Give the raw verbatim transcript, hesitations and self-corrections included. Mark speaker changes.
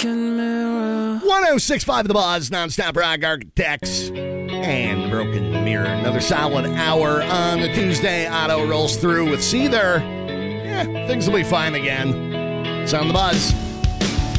Speaker 1: broken mirror.
Speaker 2: one oh six point five The Buzz, nonstop rock architects, and the Broken Mirror. Another solid hour on the Tuesday. Otto rolls through with Seether. Yeah, things will be fine again. It's on The Buzz.